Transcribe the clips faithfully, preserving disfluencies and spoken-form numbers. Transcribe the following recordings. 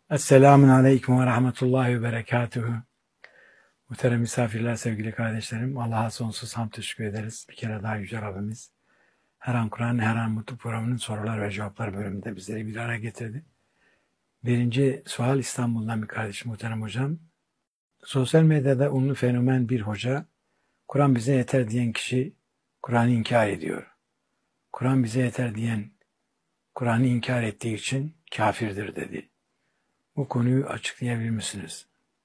Esselamun Aleyküm ve Rahmetullahi ve Berekatuhu. Muhterem misafirler, sevgili kardeşlerim, Allah'a sonsuz hamd teşekkür ederiz. Bir kere daha Yüce Rabbimiz her an Kur'an, her an Mutlu programının sorular ve cevaplar bölümünde bizleri bir araya getirdi. Birinci sual İstanbul'dan bir kardeşim, muhterem hocam. Sosyal medyada ünlü fenomen bir hoca, Kur'an bize yeter diyen kişi Kur'an'ı inkar ediyor. Kur'an bize yeter diyen, Kur'an'ı inkar ettiği için kafirdir dedi. Bu konuyu açıklayabilir misiniz?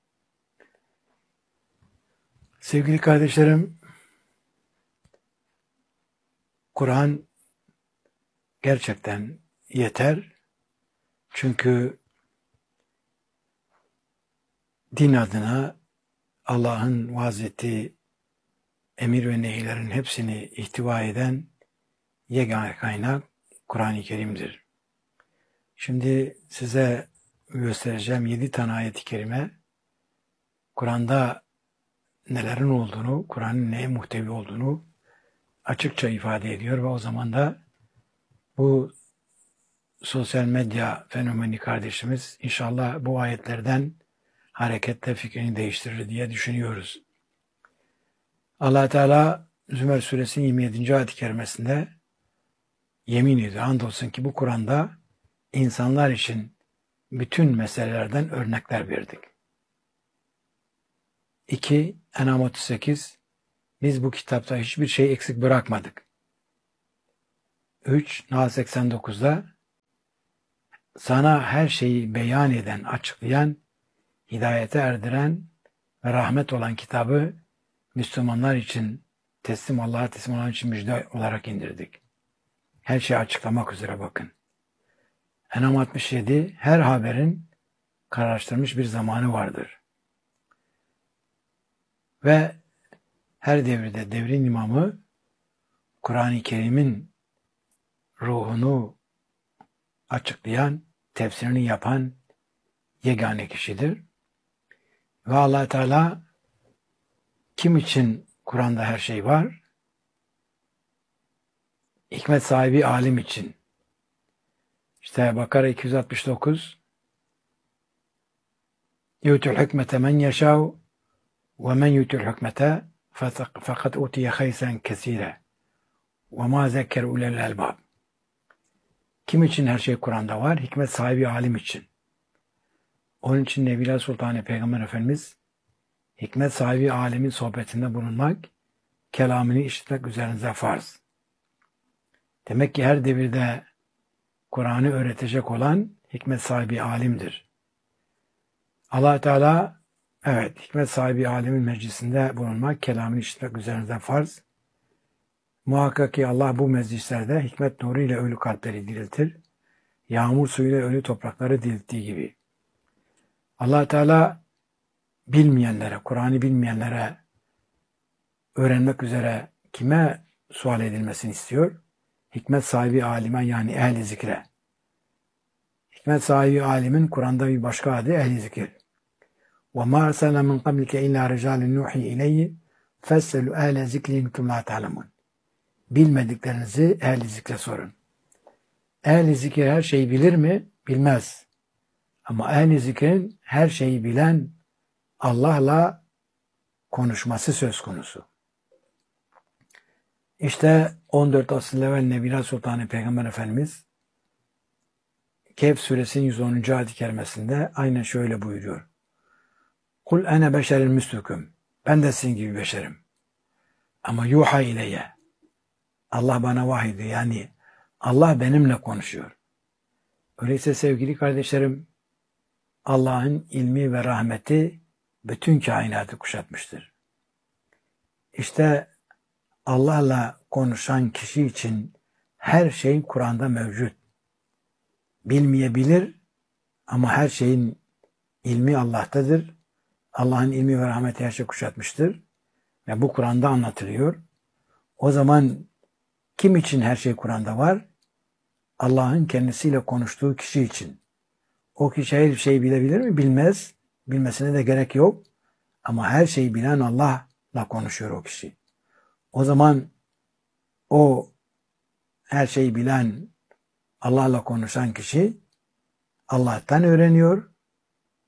Sevgili kardeşlerim, Kur'an gerçekten yeter. Çünkü din adına Allah'ın vaaz ettiği emir ve nehirlerin hepsini ihtiva eden yegane kaynak Kur'an-ı Kerim'dir. Şimdi size göstereceğim yedi tane ayet-i kerime Kur'an'da nelerin olduğunu, Kur'an'ın neye muhtevi olduğunu açıkça ifade ediyor ve o zaman da bu sosyal medya fenomeni kardeşimiz inşallah bu ayetlerden hareketle fikrini değiştirir diye düşünüyoruz. Allah Teala Zümer Suresinin yirmi yedinci ayet-i kerimesinde yemin ediyor. Andolsun ki bu Kur'an'da insanlar için bütün meselelerden örnekler verdik. iki. En'am otuz sekiz. Biz bu kitapta hiçbir şey eksik bırakmadık. üç. Nahl seksen dokuzda sana her şeyi beyan eden, açıklayan, hidayete erdiren ve rahmet olan kitabı Müslümanlar için teslim Allah'a teslim olan için müjde olarak indirdik. Her şeyi açıklamak üzere bakın. En'am altmış yedi. Her haberin kararlaştırılmış bir zamanı vardır. Ve her devirde devrin imamı Kur'an-ı Kerim'in ruhunu açıklayan, tefsirini yapan yegane kişidir. Ve Allah Teala kim için Kur'an'da her şey var? Hikmet sahibi alim için. İşte Bakara iki yüz altmış dokuz yu'tul hikmete men yeşâv ve men yu'tul hikmete fakat utiye haysen kesire ve ma zekkeru ulel elbab. Kim için her şey Kur'an'da var? Hikmet sahibi alim için. Onun için Nebiler Sultanı Peygamber Efendimiz hikmet sahibi alimin sohbetinde bulunmak, kelamını işitmek üzerinize farz. Demek ki her devirde Kur'an'ı öğretecek olan hikmet sahibi alimdir. Allah Teala evet hikmet sahibi alimin meclisinde bulunmak, kelamını işitmek üzerinize farz. Muhakkak ki Allah bu meclislerde hikmet nuru ile ölü kalpleri diriltir. Yağmur suyuyla ölü toprakları dirilttiği gibi. Allah Teala bilmeyenlere, Kur'an'ı bilmeyenlere öğrenmek üzere kime sual edilmesini istiyor? Hikmet sahibi alime, yani ehl-i zikre. Hikmet sahibi alimin Kur'an'da bir başka adı ehl-i zikir. وَمَا أَرْسَلْنَا مِنْ قَبْلِكَ إِلَّا رِجَالٍ نُوحِي إِلَيْهِ فَاسْأَلُوا أَهْلَ ذِكْرِ إِنْ كُنتُمْ لَا تَعْلَمُونَ. Bilmediklerinizi ehl-i zikre sorun. Ehl-i zikir her şeyi bilir mi? Bilmez. Ama ehl-i zikrin her şeyi bilen Allah'la konuşması söz konusu. İşte on dört asıl evvel Nebiler Sultanı Peygamber Efendimiz Kehf suresinin yüz onuncu ayet-i kerimesinde aynen şöyle buyuruyor. Kul ene beşerin müslüküm. Ben de sizin gibi beşerim. Ama yuha ileyye. Allah bana vahyediyor. Yani Allah benimle konuşuyor. Öyleyse sevgili kardeşlerim, Allah'ın ilmi ve rahmeti bütün kainatı kuşatmıştır. İşte Allah'la konuşan kişi için her şey Kur'an'da mevcut. Bilmeyebilir ama her şeyin ilmi Allah'tadır. Allah'ın ilmi ve rahmeti her şeyi kuşatmıştır. Ve bu Kur'an'da anlatılıyor. O zaman kim için her şey Kur'an'da var? Allah'ın kendisiyle konuştuğu kişi için. O kişi her şeyi bilebilir mi? Bilmez. Bilmesine de gerek yok. Ama her şeyi bilen Allah'la konuşuyor o kişi. O zaman o her şeyi bilen Allah'la konuşan kişi Allah'tan öğreniyor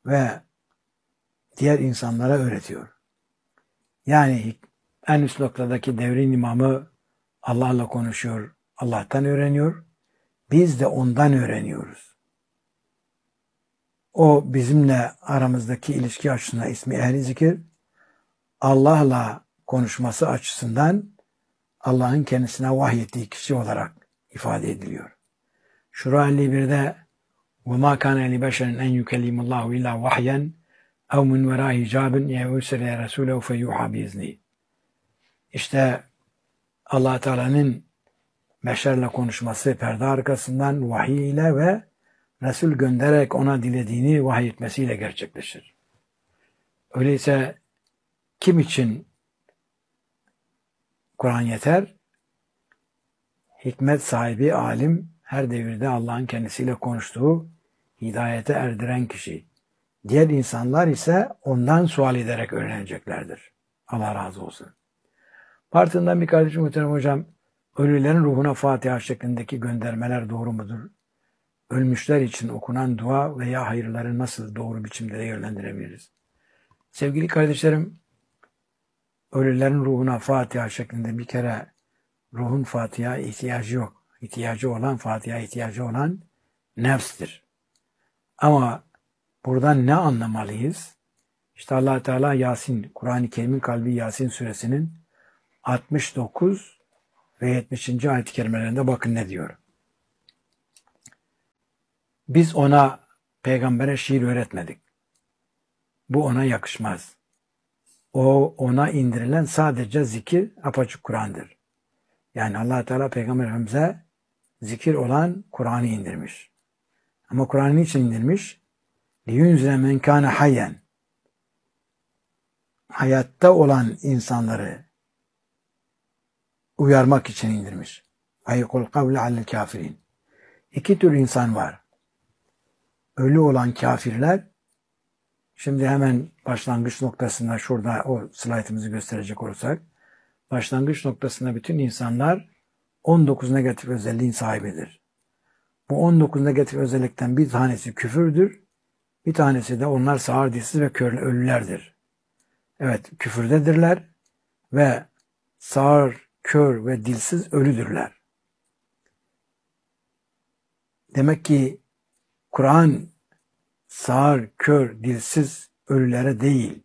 ve diğer insanlara öğretiyor. Yani en üst noktadaki devrin imamı Allah'la konuşuyor, Allah'tan öğreniyor. Biz de ondan öğreniyoruz. O bizimle aramızdaki ilişki açısından ismi ehli zikir, Allah'la konuşması açısından Allah'ın kendisine vahyettiği kişi olarak ifade ediliyor. Şura elli birde وَمَا كَانَ لِبَشَرٍ اَنْ يُكَلِّمَ اللّٰهُ اِلَّا وَحْيًا اَوْ مِنْ وَرَاءِ حِجَابٍ يَوْسَلَ رَسُولَهُ فَيُوحَى بِإِذْنِهِ. İşte Allah Teala'nın beşerle konuşması perde arkasından vahiy ile ve Resul göndererek ona dilediğini vahiy etmesiyle gerçekleşir. Öyleyse kim için Kur'an yeter? Hikmet sahibi, alim, her devirde Allah'ın kendisiyle konuştuğu, hidayete erdiren kişi. Diğer insanlar ise ondan sual ederek öğreneceklerdir. Allah razı olsun. Partından bir kardeşim muhterem hocam, ölülerin ruhuna Fatiha şeklindeki göndermeler doğru mudur? Ölmüşler için okunan dua veya hayırları nasıl doğru biçimde değerlendirebiliriz? Sevgili kardeşlerim, ölülerin ruhuna Fatiha şeklinde bir kere ruhun Fatiha ihtiyacı yok. İhtiyacı olan, Fatiha ihtiyacı olan nefstir. Ama buradan ne anlamalıyız? İşte Allah Teala Yasin, Kur'an-ı Kerim'in kalbi Yasin suresinin altmış dokuz ve yetmişinci ayet-i kerimelerinde bakın ne diyor. Biz ona, peygambere şiir öğretmedik. Bu ona yakışmaz. O ona indirilen sadece zikir, apaçık Kur'an'dır. Yani Allah Teala Peygamber Efendimiz'e zikir olan Kur'an'ı indirmiş. Ama Kur'an'ı niçin indirmiş? لِيُنْزِلَ مَنْ كَانَ حَيًّا. Hayatta olan insanları uyarmak için indirmiş. اَيْقُلْ قَوْلَ عَلَى الْكَافِرِينَ. İki tür insan var. Ölü olan kafirler, şimdi hemen başlangıç noktasında şurada o slaytımızı gösterecek olursak, başlangıç noktasında bütün insanlar on dokuz negatif özelliğin sahibidir. Bu on dokuz negatif özellikten bir tanesi küfürdür, bir tanesi de onlar sağır, dilsiz ve kör ölülerdir. Evet, küfürdedirler ve sağır, kör ve dilsiz ölüdürler. Demek ki Kur'an sağır, kör, dilsiz ölülere değil,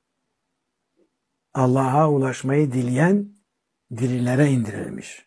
Allah'a ulaşmayı dileyen dirilere indirilmiş.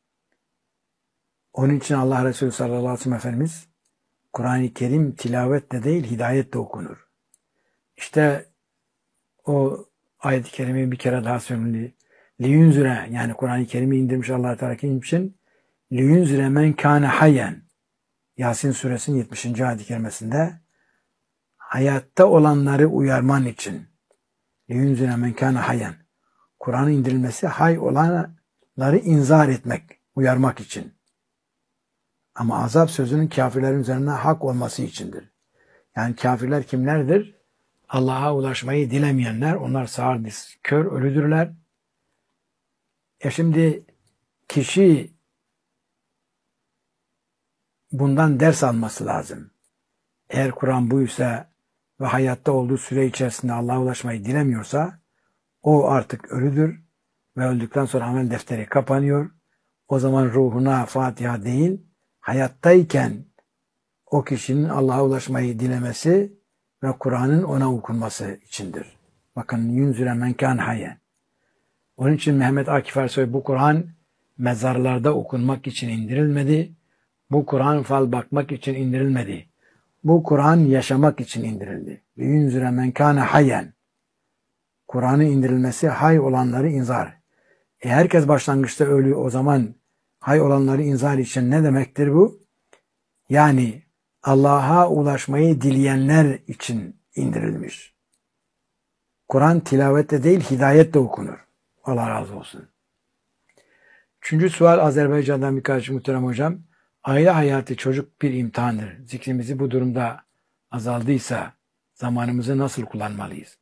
Onun için Allah Resulü sallallahu aleyhi ve sellem Efendimiz Kur'an-ı Kerim tilavetle değil hidayetle okunur. İşte o ayet-i kerimeyi bir kere daha söyleyeyim. Liyunzire, yani Kur'an-ı Kerim'i indirmiş Allah Teala kim için? Liyunzire men kâne hayyen. Yasin suresinin yetmişinci ayet-i kerimesinde hayatta olanları uyarman için. Liyunzire men kâne hayyen. Kur'an'ın indirilmesi hay olanları inzar etmek, uyarmak için. Ama azap sözünün kafirlerin üzerine hak olması içindir. Yani kafirler kimlerdir? Allah'a ulaşmayı dilemeyenler, onlar sağır, dilsiz, kör, ölüdürler. E şimdi kişi bundan ders alması lazım. Eğer Kur'an buysa ve hayatta olduğu süre içerisinde Allah'a ulaşmayı dilemiyorsa, o artık ölüdür ve öldükten sonra amel defteri kapanıyor. O zaman ruhuna Fatiha değil, hayattayken o kişinin Allah'a ulaşmayı dilemesi ve Kur'an'ın ona okunması içindir. Bakın yunzire men kâne hayyen. Onun için Mehmet Akif Ersoy bu Kur'an mezarlarda okunmak için indirilmedi. Bu Kur'an fal bakmak için indirilmedi. Bu Kur'an yaşamak için indirildi. Yunzire men kâne hayyen. Kur'an'ın indirilmesi hay olanları inzar. E herkes başlangıçta ölü, o zaman hay olanları inzar için ne demektir bu? Yani Allah'a ulaşmayı dileyenler için indirilmiş. Kur'an tilavette değil hidayetle okunur. Allah razı olsun. Üçüncü sual Azerbaycan'dan birkaç muhterem hocam. Aile hayatı çocuk bir imtihandır. Zikrimizi bu durumda azaldıysa zamanımızı nasıl kullanmalıyız?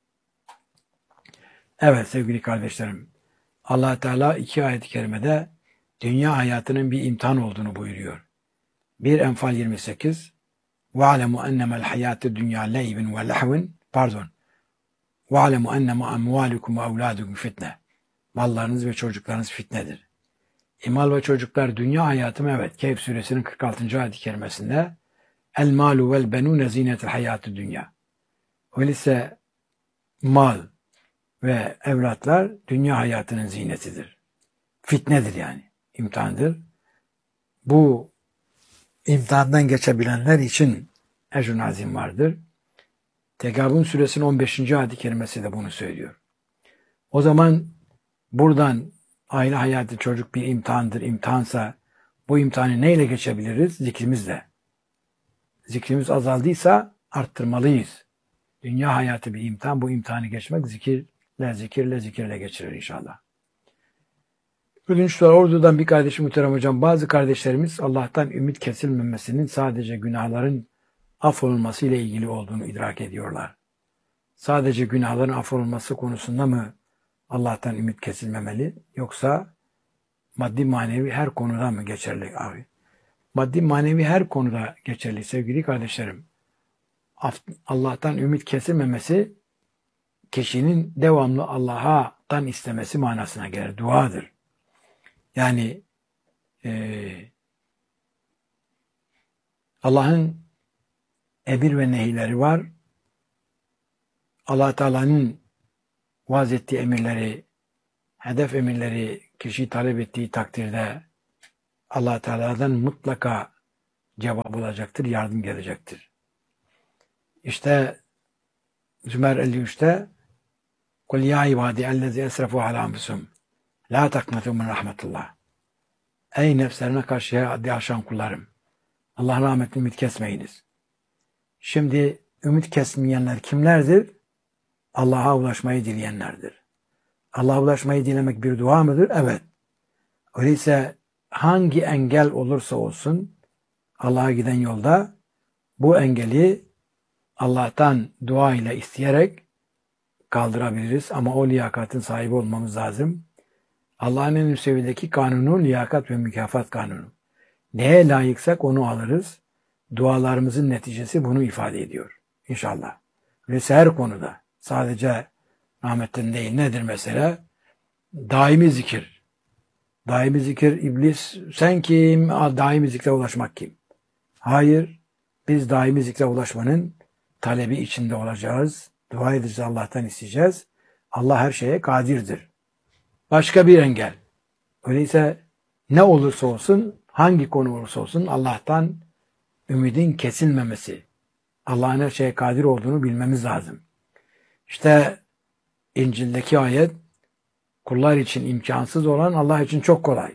Evet sevgili kardeşlerim. Allah Teala iki ayet-i kerimede dünya hayatının bir imtihan olduğunu buyuruyor. bir Enfal yirmi sekiz وَعَلَمُوا اَنَّمَا الْحَيَاةُ الدُّنْيَا لَيْبٍ وَلَحْوٍ Pardon. وَعَلَمُوا اَنَّمَا اَمْوَالُكُمْ وَاَوْلَادُكُمْ fitne. Mallarınız ve çocuklarınız fitnedir. E, mal ve çocuklar dünya hayatı mı? Evet. Kehf suresinin kırk altıncı ayet-i kerimesinde El malu vel benune zinetel hayatı dünya. Öyleyse mal ve evlatlar dünya hayatının zinetidir. Fitnedir yani. İmtihandır. Bu imtihandan geçebilenler için ecr-ı azim vardır. Tegabun suresinin on beşinci ayet-i kerimesi de bunu söylüyor. O zaman buradan aile hayatı çocuk bir imtihandır. İmtihansa bu imtihanı neyle geçebiliriz? Zikrimizle. Zikrimiz azaldıysa arttırmalıyız. Dünya hayatı bir imtihan. Bu imtihanı geçmek zikirle, zikirle, zikirle geçirir inşallah. Ödünç var. Ordu'dan bir kardeşim muhterem hocam. Bazı kardeşlerimiz Allah'tan ümit kesilmemesinin sadece günahların affolunması ile ilgili olduğunu idrak ediyorlar. Sadece günahların affolunması konusunda mı Allah'tan ümit kesilmemeli? Yoksa maddi manevi her konuda mı geçerli abi? Maddi manevi her konuda geçerli sevgili kardeşlerim. Allah'tan ümit kesilmemesi kişinin devamlı Allah'tan istemesi manasına gelir. Duadır. Yani e, Allah'ın emir ve nehirleri var. Allah Teala'nın vaz ettiği emirleri, hedef emirleri kişi talep ettiği takdirde Allah Teala'dan mutlaka cevap olacaktır, yardım gelecektir. İşte Zümer elli üçte Kul ya ibadi ellezî esrafû alâ enfusihim lâ taknatû min rahmetullah. Ey nefslerine karşı haddi aşan kullarım. Allah'ın rahmetini ümit kesmeyiniz. Şimdi ümit kesmeyenler kimlerdir? Allah'a ulaşmayı dileyenlerdir. Allah'a ulaşmayı dilemek bir dua mıdır? Evet. Öyleyse hangi engel olursa olsun Allah'a giden yolda bu engeli Allah'tan dua ile isteyerek kaldırabiliriz. Ama o liyakatın sahibi olmamız lazım. Allah'ın en üst seviyedeki kanunu liyakat ve mükafat kanunu. Neye layıksak onu alırız. Dualarımızın neticesi bunu ifade ediyor. İnşallah. Öyleyse her konuda sadece rahmetten değil. Nedir mesela? Daimi zikir. Daimi zikir iblis sen kim? Daimi zikre ulaşmak kim? Hayır. Biz daimi zikre ulaşmanın talebi içinde olacağız. Dua edeceğiz. Allah'tan isteyeceğiz. Allah her şeye kadirdir. Başka bir engel. Öyleyse ne olursa olsun, hangi konu olursa olsun Allah'tan ümidin kesilmemesi. Allah'ın her şeye kadir olduğunu bilmemiz lazım. İşte İncil'deki ayet kullar için imkansız olan Allah için çok kolay.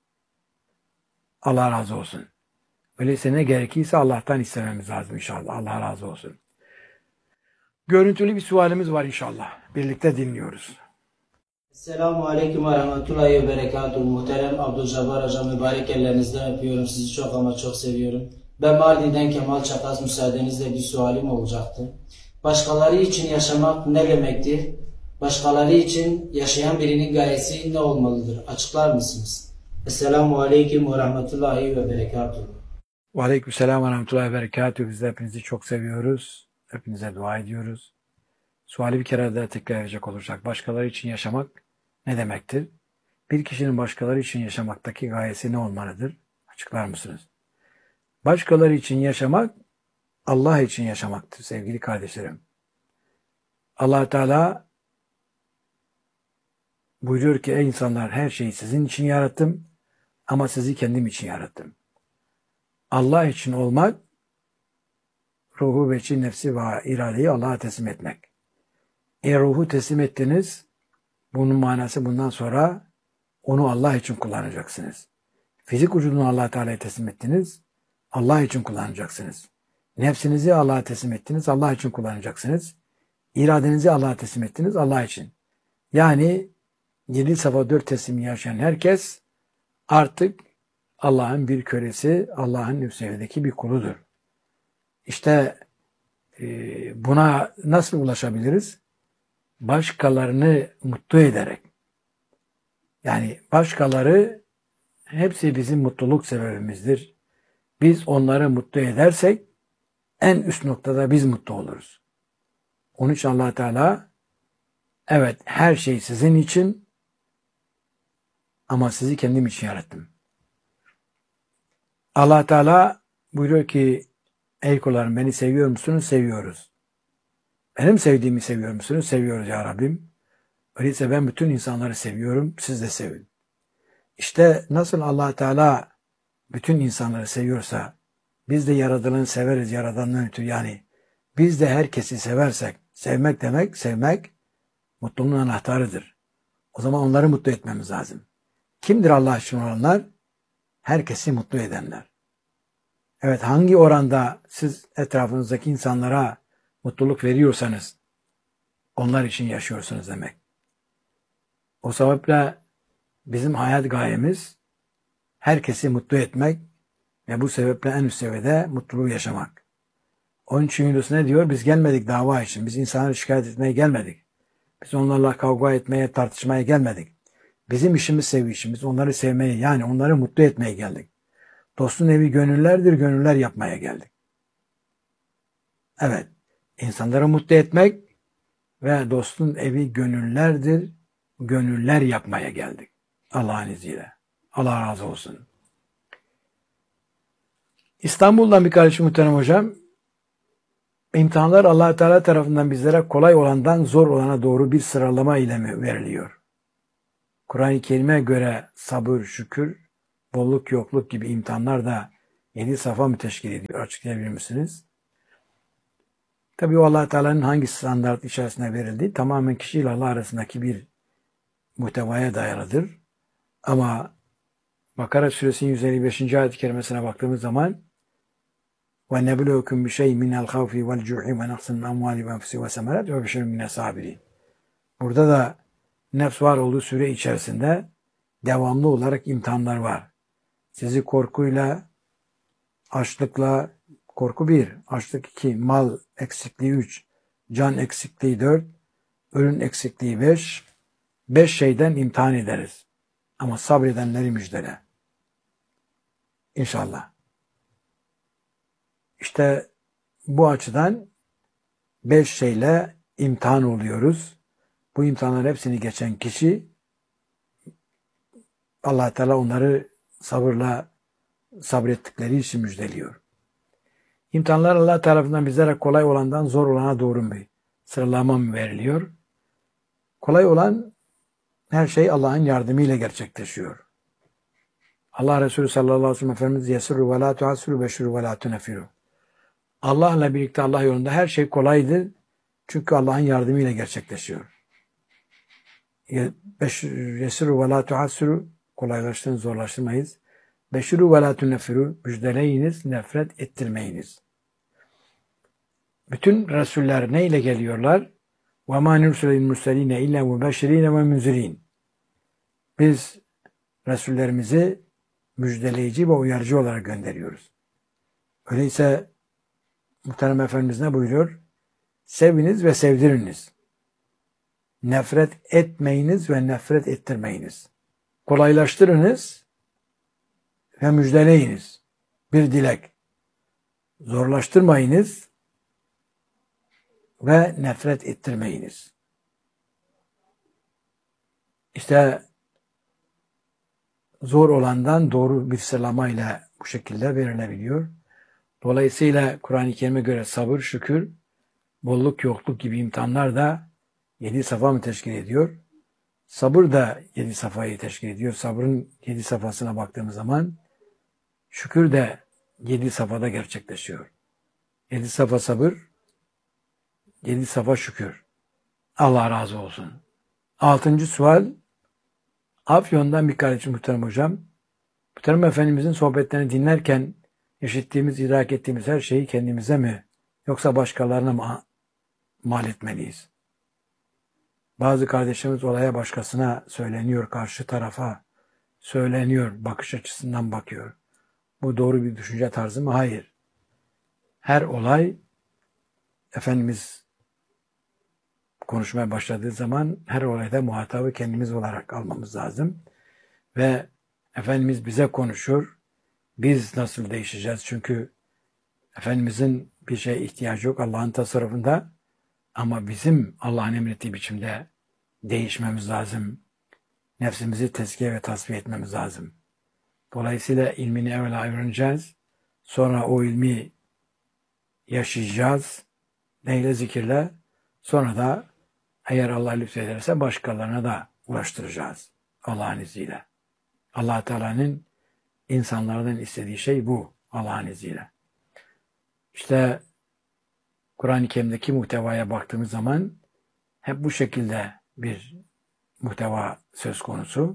Allah razı olsun. Öyleyse ne gerekirse Allah'tan istememiz lazım inşallah. Allah razı olsun. Görüntülü bir sualimiz var inşallah. Birlikte dinliyoruz. Selamun Aleyküm ve Rahmetullahi ve Berekatuhu. Muhterem Abdülcabbar Hocam, mübarek ellerinizden öpüyorum. Sizi çok ama çok seviyorum. Ben Mardin'den Kemal Çakas, müsaadenizle bir sualim olacaktı. Başkaları için yaşamak ne demektir? Başkaları için yaşayan birinin gayesi ne olmalıdır? Açıklar mısınız? Esselamu Aleyküm ve Rahmetullahi ve Berekatuhu. Ve Aleykümselam ve Rahmetullahi ve Berekatuhu. Biz de hepinizi çok seviyoruz. Hepinize dua ediyoruz. Suali bir kere daha tekrar edecek olursak, başkaları için yaşamak ne demektir? Bir kişinin başkaları için yaşamaktaki gayesi ne olmalıdır? Açıklar mısınız? Başkaları için yaşamak, Allah için yaşamaktır sevgili kardeşlerim. Allah Teala buyuruyor ki, ey insanlar, her şeyi sizin için yarattım ama sizi kendim için yarattım. Allah için olmak, ruhu, veçi, nefsi ve iradeyi Allah'a teslim etmek. Eğer ruhu teslim ettiniz, bunun manası bundan sonra onu Allah için kullanacaksınız. Fizik vücudunu Allah Teala'ya teslim ettiniz, Allah için kullanacaksınız. Nefsinizi Allah'a teslim ettiniz, Allah için kullanacaksınız. İradenizi Allah'a teslim ettiniz, Allah için. Yani yedi safa dört teslimi yaşayan herkes artık Allah'ın bir kölesi, Allah'ın üst bir kuludur. İşte e, buna nasıl ulaşabiliriz? Başkalarını mutlu ederek. Yani başkaları hepsi bizim mutluluk sebebimizdir. Biz onları mutlu edersek en üst noktada biz mutlu oluruz. Onun için Allah Teala evet her şey sizin için ama sizi kendim için yarattım. Allah Teala buyuruyor ki ey kullarım beni seviyor musunuz? Seviyoruz. Benim sevdiğimi seviyor musunuz? Seviyoruz ya Rabbim. Öyleyse ben bütün insanları seviyorum. Siz de sevin. İşte nasıl Allah Teala bütün insanları seviyorsa biz de yaradılanı severiz yaradandan ötürü. Yani biz de herkesi seversek, sevmek demek, sevmek mutluluğun anahtarıdır. O zaman onları mutlu etmemiz lazım. Kimdir Allah için olanlar? Herkesi mutlu edenler. Evet, hangi oranda siz etrafınızdaki insanlara mutluluk veriyorsanız onlar için yaşıyorsunuz demek. O sebeple bizim hayat gayemiz herkesi mutlu etmek ve bu sebeple en üst seviyede mutluluğu yaşamak. Onun için Yunus ne diyor? Biz gelmedik dava için. Biz insanları şikayet etmeye gelmedik. Biz onlarla kavga etmeye, tartışmaya gelmedik. Bizim işimiz sevgi işimiz. Onları sevmeye, yani onları mutlu etmeye geldik. Dostun evi gönüllerdir, gönüller yapmaya geldik. Evet, insanları mutlu etmek ve dostun evi gönüllerdir, gönüller yapmaya geldik. Allah'ın izniyle. Allah razı olsun. İstanbul'dan bir kardeşim muhterem hocam, imtihanlar Allah Teala tarafından bizlere kolay olandan zor olana doğru bir sıralama ile mi veriliyor? Kur'an-ı Kerim'e göre sabır, şükür, bolluk, yokluk gibi imtihanlar da yedi safa mı teşkil ediyor? Açıklayabilir misiniz? Tabii o Allah Teala'nın hangi standart içerisinde verildiği tamamen kişiyle Allah arasındaki bir muhtevaya dayalıdır. Ama Bakara suresinin yüz elli beşinci ayet-i kerimesine baktığımız zaman وَنَبْلُوكُمْ بِشَيْءٍ مِنَ الْخَوْفِ وَالْجُوعِ وَنَقْصٍ مِنْ الْأَمْوَالِ وَأَنْفُسِ وَالثَّمَرَاتِ وَبَشِّرِ مِنَ الصَّابِرِينَ. Burada da nefs var olduğu süre içerisinde devamlı olarak imtihanlar var. Sizi korkuyla, açlıkla, korku bir, açlık iki, mal eksikliği üç, can eksikliği dört, ölüm eksikliği beş, beş şeyden imtihan ederiz. Ama sabredenleri müjdele. İnşallah. İşte bu açıdan beş şeyle imtihan oluyoruz. Bu imtihanların hepsini geçen kişi Allah Teala onları sabırla sabrettikleri için müjdeliyor. İmtihanlar Allah tarafından bizlere kolay olandan zor olana doğru bir sıralama mı veriliyor? Kolay olan her şey Allah'ın yardımıyla gerçekleşiyor. Allah Resulü sallallahu aleyhi ve sellem Efendimiz yesirru ve la tuhassiru beşiru ve la tunefiru. Allah'la birlikte Allah yolunda her şey kolaydır. Çünkü Allah'ın yardımıyla gerçekleşiyor. Yesirru ve la tuhassiru, kolaylaştırın, zorlaştırmayız. Beşiru ve la tunefiru, müjdeleyiniz, nefret ettirmeyiniz. Bütün Resuller neyle geliyorlar? وَمَا نُرْسُلَ الْمُرْسَلِينَ اِلَّا مُبَشِّر۪ينَ وَمُنْزِر۪ينَ. Biz Resullerimizi müjdeleyici ve uyarıcı olarak gönderiyoruz. Öyleyse Muhterem Efendimiz ne buyuruyor? Seviniz ve sevdiriniz. Nefret etmeyiniz ve nefret ettirmeyiniz. Kolaylaştırınız ve müjdeleyiniz. Bir dilek. Zorlaştırmayınız ve nefret ettirmeyiniz. İşte zor olandan doğru bir sıralamayla bu şekilde verilebiliyor. Dolayısıyla Kur'an-ı Kerim'e göre sabır, şükür, bolluk, yokluk gibi imtihanlar da yedi safa mı teşkil ediyor? Sabır da yedi safayı teşkil ediyor. Sabrın yedi safhasına baktığımız zaman şükür de yedi safhada gerçekleşiyor. Yedi safa sabır, yedi safa şükür. Allah razı olsun. Altıncı sual, Afyon'dan bir kardeşim muhterem hocam. Muhterem Efendimizin sohbetlerini dinlerken işittiğimiz, idrak ettiğimiz her şeyi kendimize mi yoksa başkalarına mı mal etmeliyiz? Bazı kardeşlerimiz olaya başkasına söyleniyor, karşı tarafa söyleniyor, bakış açısından bakıyor. Bu doğru bir düşünce tarzı mı? Hayır. Her olay Efendimiz konuşmaya başladığı zaman her olayda muhatabı kendimiz olarak almamız lazım. Ve Efendimiz bize konuşuyor. Biz nasıl değişeceğiz? Çünkü Efendimizin bir şeye ihtiyacı yok Allah'ın tasarrufunda. Ama bizim Allah'ın emrettiği biçimde değişmemiz lazım. Nefsimizi tezkiye ve tasfiye etmemiz lazım. Dolayısıyla ilmini evvela öğreneceğiz. Sonra o ilmi yaşayacağız. Neyle? Zikirle. Sonra da eğer Allah lütfederse başkalarına da ulaştıracağız. Allah'ın izniyle. Allah Teala'nın insanlardan istediği şey bu. Allah'ın izniyle. İşte Kur'an-ı Kerim'deki muhtevaya baktığımız zaman hep bu şekilde bir muhteva söz konusu.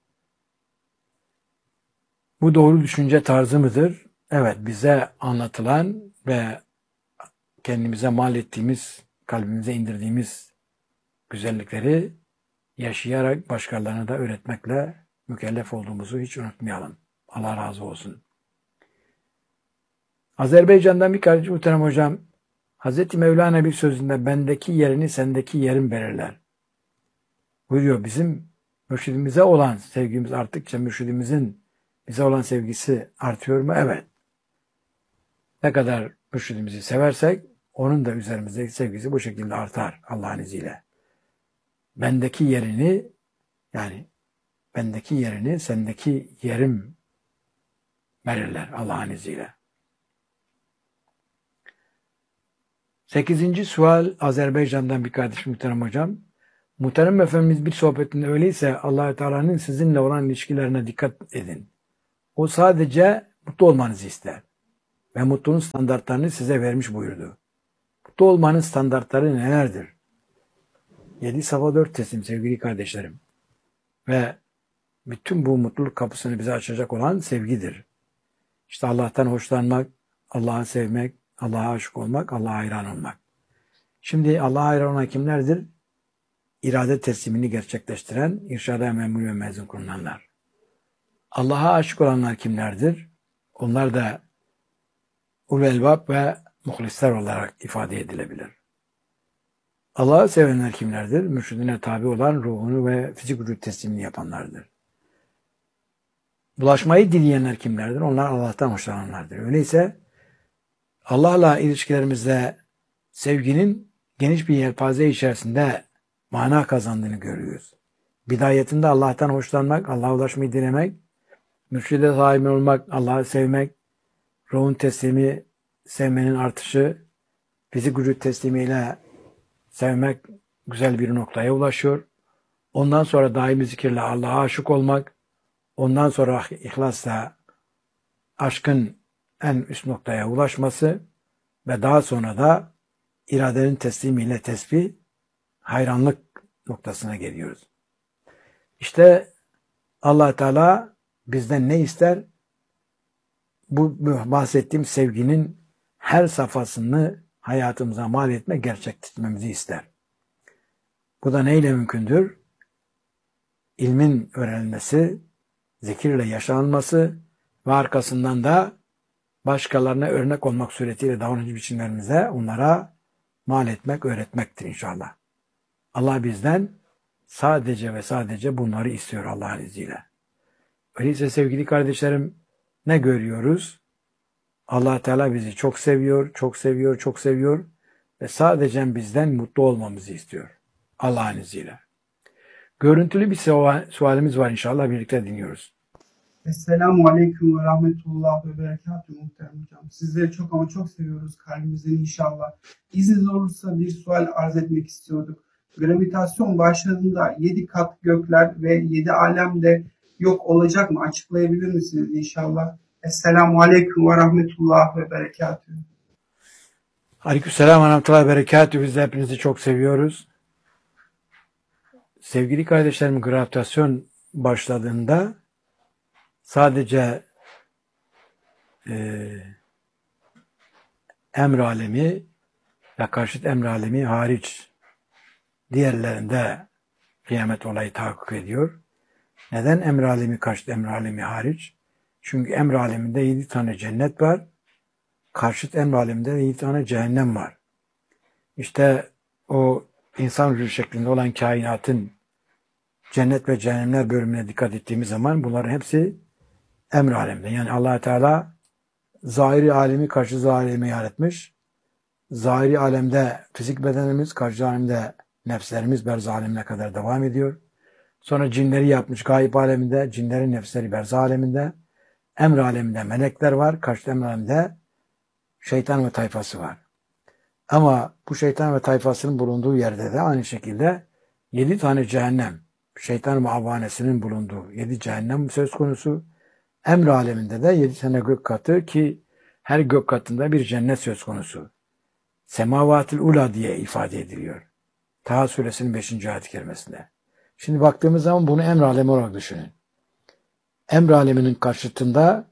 Bu doğru düşünce tarzı mıdır? Evet, bize anlatılan ve kendimize mal ettiğimiz, kalbimize indirdiğimiz güzellikleri yaşayarak başkalarına da öğretmekle mükellef olduğumuzu hiç unutmayalım. Allah razı olsun. Azerbaycan'dan bir kardeşim muhterem hocam, Hazreti Mevlana bir sözünde bendeki yerini sendeki yerin belirler. Buyuruyor, bizim mürşidimize olan sevgimiz arttıkça mürşidimizin bize olan sevgisi artıyor mu? Evet. Ne kadar mürşidimizi seversek onun da üzerimizdeki sevgisi bu şekilde artar Allah'ın izniyle. Bendeki yerini, yani bendeki yerini sendeki yerim belirler Allah'ın izniyle. Sekizinci sual Azerbaycan'dan bir kardeşim muhterem hocam. Muhterem Efendimiz bir sohbetinde öyleyse Allah-u Teala'nın sizinle olan ilişkilerine dikkat edin. O sadece mutlu olmanızı ister. Ve mutluluğun standartlarını size vermiş buyurdu. Mutlu olmanın standartları nelerdir? Yedi Safa dört teslim sevgili kardeşlerim. Ve bütün bu mutluluk kapısını bize açacak olan sevgidir. İşte Allah'tan hoşlanmak, Allah'ı sevmek, Allah'a aşık olmak, Allah'a hayran olmak. Şimdi Allah'a hayran olan kimlerdir? İrade teslimini gerçekleştiren, irşada memur ve mezun kılınanlar. Allah'a aşık olanlar kimlerdir? Onlar da ulul elbab ve muhlisler olarak ifade edilebilir. Allah'ı sevenler kimlerdir? Mürşidine tabi olan ruhunu ve fizik vücut teslimini yapanlardır. Bulaşmayı dileyenler kimlerdir? Onlar Allah'tan hoşlananlardır. Öyleyse Allah'la ilişkilerimizde sevginin geniş bir yelpaze içerisinde mana kazandığını görüyoruz. Bidayetinde Allah'tan hoşlanmak, Allah'a ulaşmayı dilemek, mürşide sahip olmak, Allah'ı sevmek, ruhun teslimi, sevmenin artışı, fizik vücut teslimiyle sevmek güzel bir noktaya ulaşıyor. Ondan sonra daimi zikirle Allah'a aşık olmak, ondan sonra ihlasla aşkın en üst noktaya ulaşması ve daha sonra da iradenin teslimiyle tesbih, hayranlık noktasına geliyoruz. İşte Allah Teala bizden ne ister? Bu bahsettiğim sevginin her safhasını hayatımıza mal etme, gerçekleştirmemizi ister. Bu da neyle mümkündür? İlmin öğrenilmesi, zikirle yaşanılması ve arkasından da başkalarına örnek olmak suretiyle davranış biçimlerimize onlara mal etmek, öğretmektir inşallah. Allah bizden sadece ve sadece bunları istiyor Allah'ın izniyle. Öyleyse sevgili kardeşlerim, ne görüyoruz? Allah Teala bizi çok seviyor, çok seviyor, çok seviyor ve sadece bizden mutlu olmamızı istiyor Allah'ın izniyle. Görüntülü bir sualimiz var inşallah, birlikte dinliyoruz. Esselamu Aleyküm ve Rahmetullah ve Berekatuhu muhterem hocam. Sizleri çok ama çok seviyoruz kalbimizden inşallah. İzniniz olursa bir sual arz etmek istiyorduk. Gravitasyon başladığında yedi kat gökler ve yedi alem de yok olacak mı? Açıklayabilir misiniz inşallah? Esselamu Aleyküm ve Rahmetullah ve Berekatuhu. Aleykümselam ve Rahmetullah ve Berekatuhu. Biz de hepinizi çok seviyoruz. Sevgili kardeşlerim, gravitasyon başladığında sadece e, emr alemi ve karşıt emr alemi hariç diğerlerinde kıyamet olayı tahakkuk ediyor. Neden emr alemi karşıt emr alemi hariç? Çünkü emr aleminde yedi tane cennet var. Karşıt emr aleminde yedi tane cehennem var. İşte o insan ruhu şeklinde olan kainatın cennet ve cehennemler bölümüne dikkat ettiğimiz zaman bunların hepsi emr aleminde. Yani Allah Teala zahiri alemi karşı zahiri alemi yaratmış. zahiri alemde fizik bedenimiz, karşı alemde nefslerimiz berzah alemine kadar devam ediyor. Sonra cinleri yapmış gayb aleminde, cinlerin nefsleri berzah aleminde, emr aleminde melekler var, karşı emr aleminde şeytan ve tayfası var. Ama bu şeytan ve tayfasının bulunduğu yerde de aynı şekilde yedi tane cehennem, şeytan ve avanesinin bulunduğu yedi cehennem söz konusu. Emr aleminde de yedi tane gök katı ki her gök katında bir cennet söz konusu. Semavatil ula diye ifade ediliyor. Taha suresinin beşinci ayet-i kerimesinde. Şimdi baktığımız zaman bunu emr alemi olarak düşünün. Emr aleminin karşıtında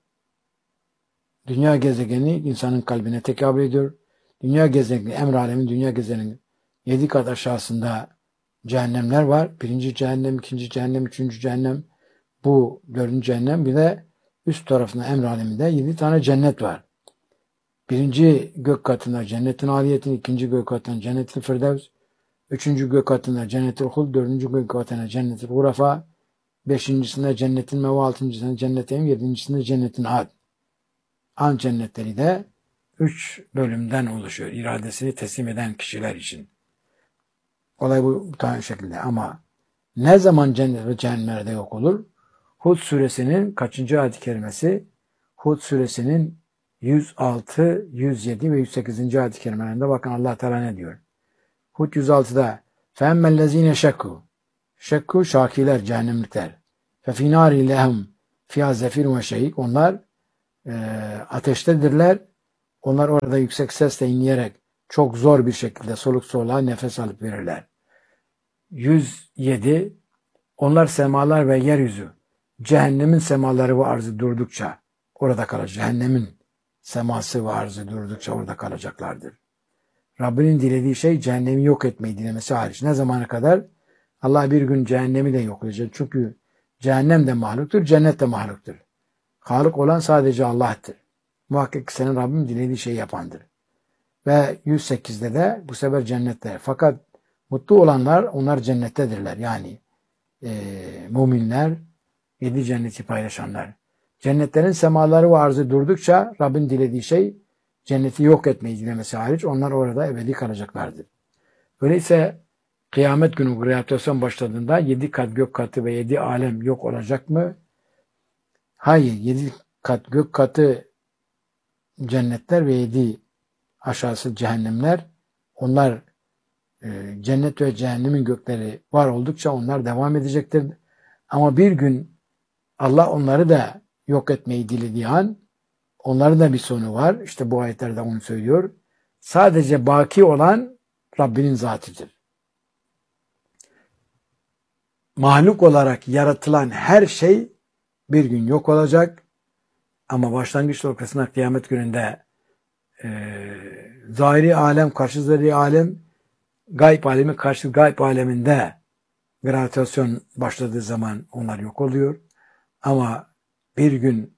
dünya gezegeni insanın kalbine tekabül ediyor. Dünya gezegeni, emr alemin dünya gezegeninin yedi kat aşağısında cehennemler var. Birinci cehennem, ikinci cehennem, üçüncü cehennem, bu dördüncü cehennem. Bir de üst tarafında emr aleminde yedi tane cennet var. Birinci gök katında cennetin aliyetin, ikinci gök katında cennetin firdevs, üçüncü gök katında cennetin hul, dördüncü gök katında cennetin hurafa, beşincisinde cennetin meva, altıncısında cennetin, yedincisinde cennetin ad. An cennetleri de üç bölümden oluşuyor. İradesini teslim eden kişiler için. Olay bu tane şekilde ama ne zaman cennet ve cehennemlerde yok olur? Hud suresinin kaçıncı ayet-i kerimesi? Hud suresinin yüz altı, yüz yedi ve yüz sekizinci ayet-i kerimelerinde bakın Allah Teala ne diyor? Hud yüz altıda فَاَمَّا الَّذ۪ينَ شَكُّوا Şekku şakiler, cehennemlikler. فَفِي نَارِ لَهُمْ فِيهَا زَفِيرٌ وَشَهِيقٌ Onlar e, ateştedirler. Onlar orada yüksek sesle inleyerek çok zor bir şekilde soluk soluğa nefes alıp verirler. yüz yedi Onlar semalar ve yeryüzü cehennemin semaları ve arzı durdukça orada kalacak. Cehennemin seması ve arzı durdukça orada kalacaklardır. Rabbinin dilediği şey cehennemi yok etmeyi dilemesi hariç. Ne zamana kadar? Allah bir gün cehennemi de yok edecek. Çünkü cehennem de mahluktur, cennet de mahluktur. Halık olan sadece Allah'tır. Muhakkak senin Rabbim dilediği şeyi yapandır. Ve yüz sekizde de bu sefer cennette. Fakat mutlu olanlar onlar cennettedirler. Yani e, müminler, yedi cenneti paylaşanlar. Cennetlerin semaları ve arzı durdukça Rabbin dilediği şey cenneti yok etmeyi dilemesi hariç onlar orada ebedi kalacaklardır. Öyleyse kıyamet günü gravitasyon başladığında yedi kat gök katı ve yedi alem yok olacak mı? Hayır. Yedi kat gök katı cennetler ve yedi aşağısı cehennemler, onlar e, cennet ve cehennemin gökleri var oldukça onlar devam edecektir. Ama bir gün Allah onları da yok etmeyi dilediği an onların da bir sonu var. İşte bu ayetlerde onu söylüyor. Sadece baki olan Rabbinin zatıdır. Mahluk olarak yaratılan her şey bir gün yok olacak. Ama başlangıç noktasında kıyamet gününde e, zahiri alem karşı zahiri alem, gayb alemi karşı gayb aleminde gravitasyon başladığı zaman onlar yok oluyor. Ama bir gün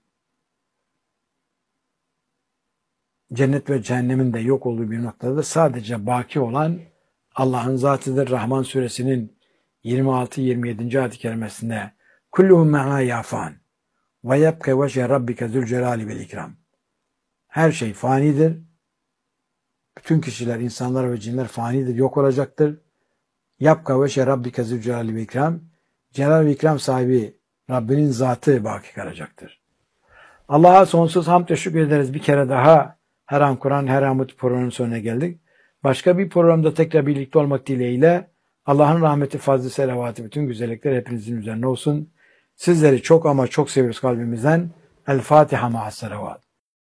cennet ve cehennemin de yok olduğu bir noktada sadece baki olan Allah'ın zatıdır. Rahman suresinin yirmi altı yirmi yedinci ayet-i kerimesinde kulluhum me'a yafan ve yebke veşe rabbike zülcelali vel ikram. Her şey fanidir. Bütün kişiler, insanlar ve cinler fanidir, yok olacaktır. Yebke veşe rabbike zülcelali vel ikram. Celal ve ikram sahibi Rabbinin zatı baki kalacaktır. Allah'a sonsuz hamd teşekkür ederiz. Bir kere daha her an Kur'an, her an programın sonuna geldik. Başka bir programda tekrar birlikte olmak dileğiyle Allah'ın rahmeti, fazlı, selavatı, bütün güzellikler hepinizin üzerine olsun. Sizleri çok ama çok seviyoruz kalbimizden. El Fatiha ma'as selavat.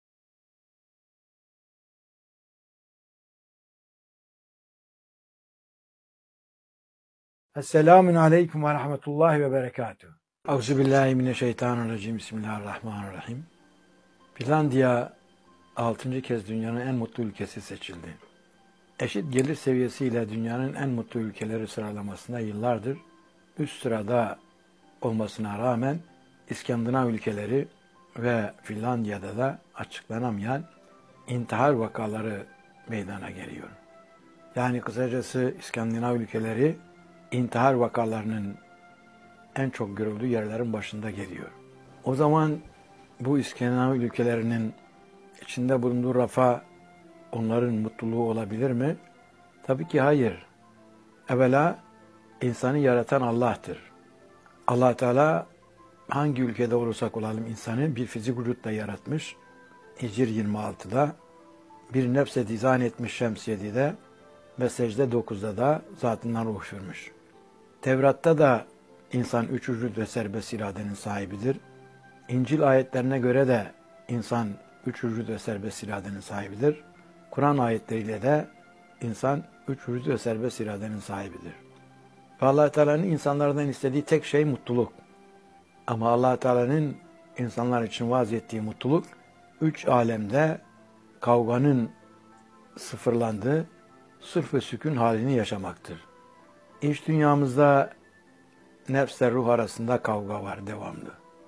Esselamun aleyküm ve rahmetullahi ve berekatuhu. Euzubillahimineşşeytanirracim. Bismillahirrahmanirrahim. Finlandiya altıncı kez dünyanın en mutlu ülkesi seçildi. Eşit gelir seviyesiyle dünyanın en mutlu ülkeleri sıralamasında yıllardır üst sırada olmasına rağmen İskandinav ülkeleri ve Finlandiya'da da açıklanamayan intihar vakaları meydana geliyor. Yani kısacası İskandinav ülkeleri intihar vakalarının en çok görüldüğü yerlerin başında geliyor. O zaman bu İskandinav ülkelerinin içinde bulunduğu rafa onların mutluluğu olabilir mi? Tabii ki hayır. Evvela insanı yaratan Allah'tır. Allah Teala hangi ülkede olursak olalım insanı bir fizik vücutla yaratmış. Hicr yirmi altıda bir nefse dizayn etmiş Şems yedide ve secde dokuzda da zatından ruh üfürmüş. Tevrat'ta da insan üç vücut ve serbest iradenin sahibidir. İncil ayetlerine göre de insan üç vücut ve serbest iradenin sahibidir. Kur'an ayetleriyle de insan üç vücut ve serbest iradenin sahibidir. Ve Allah Teala'nın insanlardan istediği tek şey mutluluk. Ama Allah Teala'nın insanlar için vaaz ettiği mutluluk üç alemde kavganın sıfırlandığı sırf ve sükun halini yaşamaktır. İç dünyamızda nefsle ruh arasında kavga var devamlı.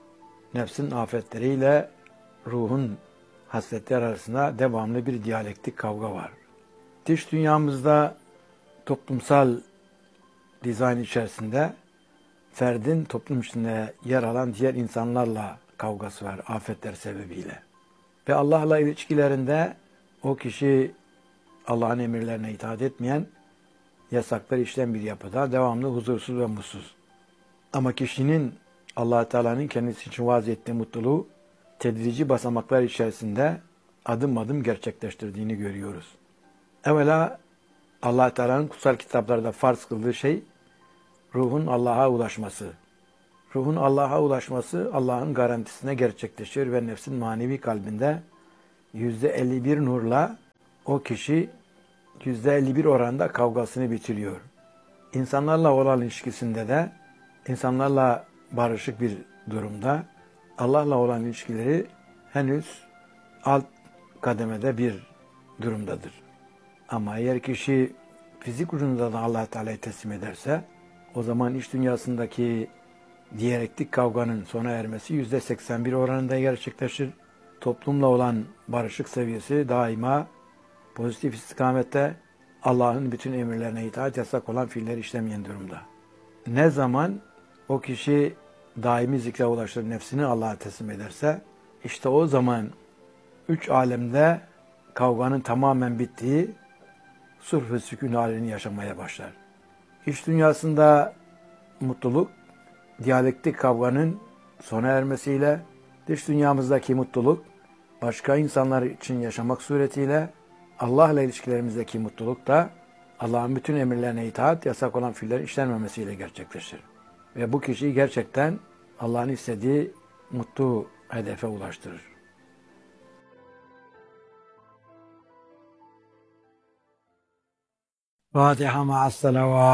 Nefsin afetleriyle ruhun hasletleri arasında devamlı bir diyalektik kavga var. Dış dünyamızda toplumsal dizayn içerisinde ferdin toplum içinde yer alan diğer insanlarla kavgası var afetler sebebiyle. Ve Allah'la ilişkilerinde o kişi Allah'ın emirlerine itaat etmeyen, yasaklar işleyen bir yapıda devamlı huzursuz ve mutsuz. Ama kişinin Allah Teala'nın kendisi için vaaz ettiği mutluluğu tedrici basamaklar içerisinde adım adım gerçekleştirdiğini görüyoruz. Evvela Allah Teala'nın kutsal kitaplarda farz kıldığı şey ruhun Allah'a ulaşması. Ruhun Allah'a ulaşması Allah'ın garantisine gerçekleşiyor ve nefsin manevi kalbinde yüzde elli bir nurla o kişi yüzde elli bir oranda kavgasını bitiriyor. İnsanlarla olan ilişkisinde de insanlarla barışık bir durumda Allah'la olan ilişkileri henüz alt kademede bir durumdadır. Ama eğer kişi fizik ucunda da Allah Teala'ya teslim ederse o zaman iç dünyasındaki diyalektik kavganın sona ermesi yüzde seksen bir oranında gerçekleşir. Toplumla olan barışık seviyesi daima pozitif istikamette Allah'ın bütün emirlerine itaat yasak olan fiilleri işlemeyen durumda. Ne zaman o kişi daimi zikre ulaşır, nefsini Allah'a teslim ederse işte o zaman üç alemde kavganın tamamen bittiği sulh ve sükun halini yaşamaya başlar. İç dünyasında mutluluk, diyalektik kavganın sona ermesiyle, dış dünyamızdaki mutluluk, başka insanlar için yaşamak suretiyle, Allah'la ilişkilerimizdeki mutluluk da Allah'ın bütün emirlerine itaat, yasak olan fiillerin işlenmemesiyle gerçekleşir. Ve bu kişiyi gerçekten Allah'ın istediği mutlu hedefe ulaştırır. Fatiha ma'as salavat.